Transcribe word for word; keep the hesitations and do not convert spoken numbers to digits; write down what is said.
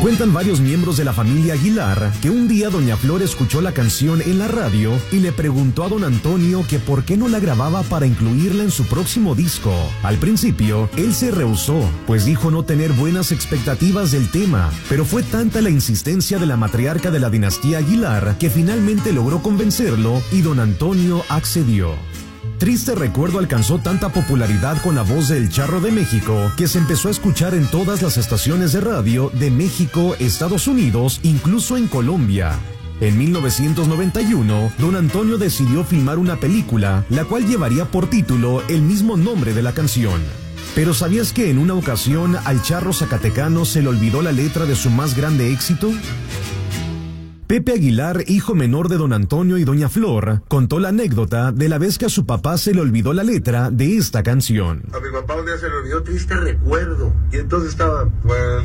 Cuentan varios miembros de la familia Aguilar que un día doña Flor escuchó la canción en la radio y le preguntó a don Antonio que por qué no la grababa para incluirla en su próximo disco. Al principio, él se rehusó, pues dijo no tener buenas expectativas del tema, pero fue tanta la insistencia de la matriarca de la dinastía Aguilar que finalmente logró convencerlo y don Antonio accedió. Triste Recuerdo alcanzó tanta popularidad con la voz del Charro de México que se empezó a escuchar en todas las estaciones de radio de México, Estados Unidos, incluso en Colombia. En mil novecientos noventa y uno, don Antonio decidió filmar una película, la cual llevaría por título el mismo nombre de la canción. Pero ¿sabías que en una ocasión al charro zacatecano se le olvidó la letra de su más grande éxito? Pepe Aguilar, hijo menor de don Antonio y doña Flor, contó la anécdota de la vez que a su papá se le olvidó la letra de esta canción. A mi papá un día se le olvidó Triste Recuerdo, y entonces estaba... Well,